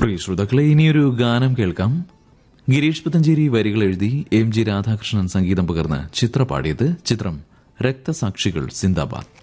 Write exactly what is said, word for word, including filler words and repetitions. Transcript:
പ്രിയ ശ്രോതാക്കളെ, ഇനിയൊരു ഗാനം കേൾക്കാം. ഗിരീഷ് പുത്തഞ്ചേരി വരികൾ എഴുതി എം ജി രാധാകൃഷ്ണൻ സംഗീതം പകർന്ന് ചിത്ര പാടിയത്. ചിത്രം രക്തസാക്ഷികൾ സിന്ദാബാദ്.